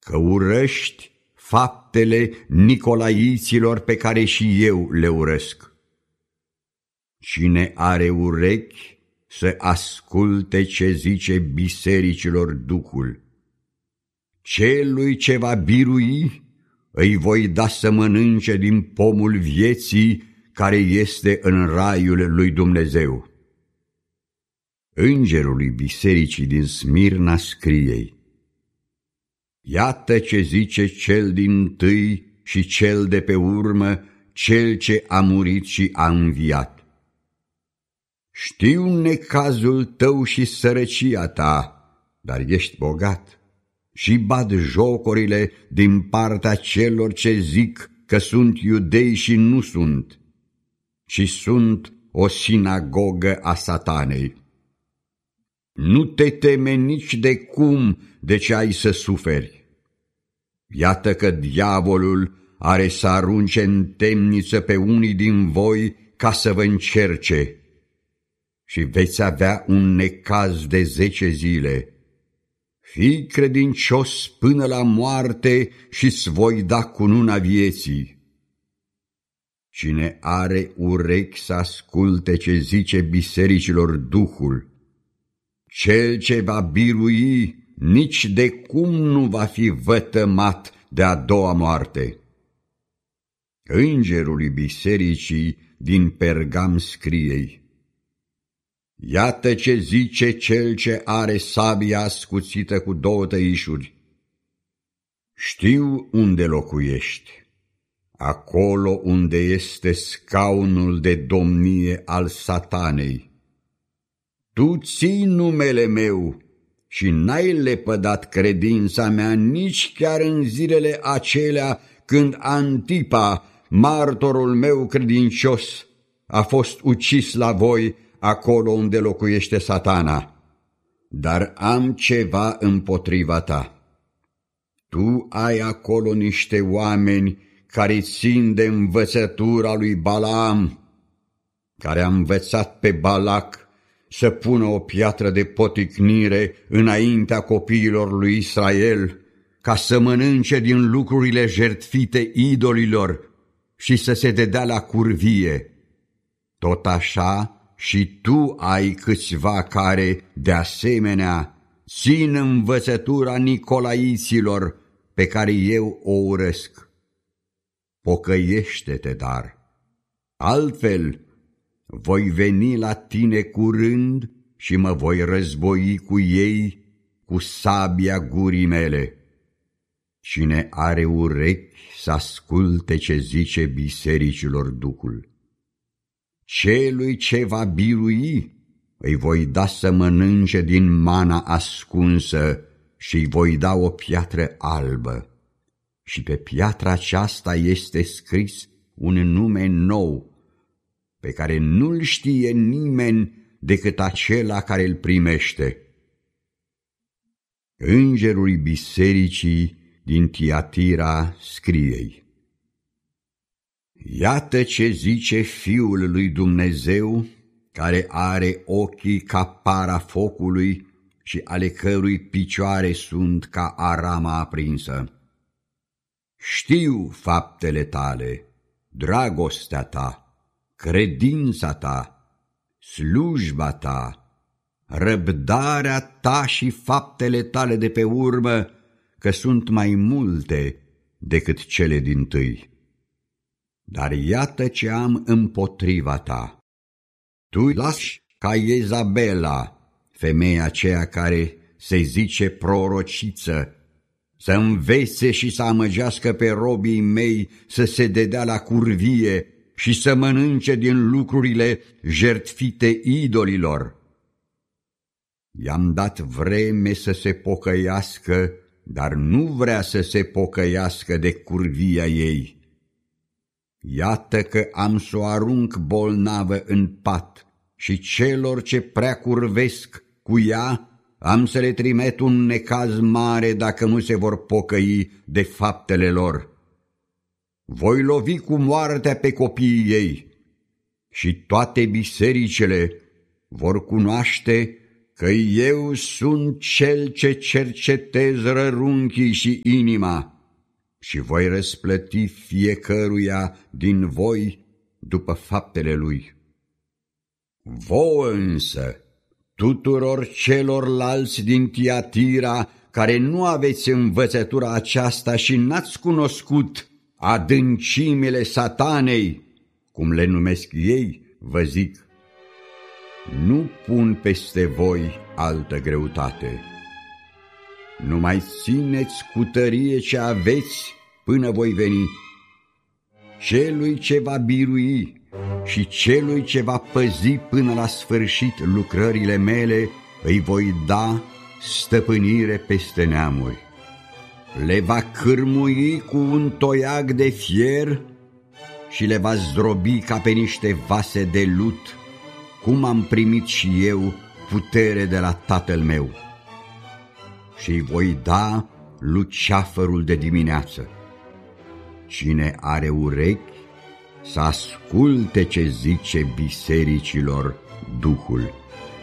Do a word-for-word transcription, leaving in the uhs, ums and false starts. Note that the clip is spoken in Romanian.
că urăști faptele nicolaiților pe care și eu le urăsc. Cine are urechi să asculte ce zice bisericilor Duhul. Celui ce va birui îi voi da să mănânce din pomul vieții care este în raiul lui Dumnezeu. Îngerului bisericii din Smirna scrie: Iată ce zice cel dintâi și cel de pe urmă, cel ce a murit și a înviat. Știu necazul tău și sărăcia ta, dar ești bogat, și bat jocurile din partea celor ce zic că sunt iudei și nu sunt, și sunt o sinagogă a Satanei. Nu te teme nici de cum de ce ai să suferi. Iată că diavolul are să arunce în temniță pe unii din voi ca să vă încerce, și veți avea un necaz de zece zile. Fii credincios până la moarte și-ți voi da cununa vieții. Cine are urechi să asculte ce zice bisericilor Duhul. Cel ce va birui nici de cum nu va fi vătămat de a doua moarte. Îngerului bisericii din Pergam scrie: Iată ce zice cel ce are sabia ascuțită cu două tăișuri. Știu unde locuiești, acolo unde este scaunul de domnie al Satanei. Tu ții numele meu și n-ai lepădat credința mea nici chiar în zilele acelea când Antipa, martorul meu credincios, a fost ucis la voi acolo unde locuiește Satana. Dar am ceva împotriva ta. Tu ai acolo niște oameni care țin de învățătura lui Balaam, care a învățat pe Balac să pună o piatră de poticnire înaintea copiilor lui Israel, ca să mănânce din lucrurile jertfite idolilor și să se dedea la curvie. Tot așa și tu ai câțiva care, de asemenea, țin învățătura nicolaiților pe care eu o urăsc. Pocăiește-te, dar, altfel voi veni la tine curând și mă voi război cu ei cu sabia gurii mele. Cine are urechi să asculte ce zice bisericilor Duhul. Celui ce va birui îi voi da să mănânce din mana ascunsă și îi voi da o piatră albă. Și pe piatra aceasta este scris un nume nou, pe care nu-l știe nimeni decât acela care îl primește. Îngerul bisericii din Tiatira scrie: Iată ce zice Fiul lui Dumnezeu, care are ochii ca para focului și ale cărui picioare sunt ca arama aprinsă. Știu faptele tale, dragostea ta, credința ta, slujba ta, răbdarea ta și faptele tale de pe urmă, că sunt mai multe decât cele dintâi. Dar iată ce am împotriva ta. Tu lași ca Iezabela, femeia aceea care se zice prorociță, să învețe și să amăgească pe robii mei să se dedea la curvie și să mănânce din lucrurile jertfite idolilor. I-am dat vreme să se pocăiască, dar nu vrea să se pocăiască de curvia ei. Iată că am să o arunc bolnavă în pat și celor ce prea curvesc cu ea am să le trimet un necaz mare dacă nu se vor pocăi de faptele lor. Voi lovi cu moartea pe copiii ei și toate bisericile vor cunoaște că eu sunt cel ce cercetez rărunchii și inima și voi răsplăti fiecăruia din voi după faptele lui. Vouă însă, tuturor celorlalți din Tiatira, care nu aveți învățătura aceasta și n-ați cunoscut adâncimile satanei, cum le numesc ei, vă zic, nu pun peste voi altă greutate. Numai țineți cu tărie ce aveți până voi veni. Celui ce va birui și celui ce va păzi până la sfârșit lucrările mele, îi voi da stăpânire peste neamuri. Le va cârmui cu un toiag de fier și le va zdrobi ca pe niște vase de lut, cum am primit și eu putere de la Tatăl meu. Și îi voi da luceafărul de dimineață. Cine are urechi, să asculte ce zice bisericilor Duhul.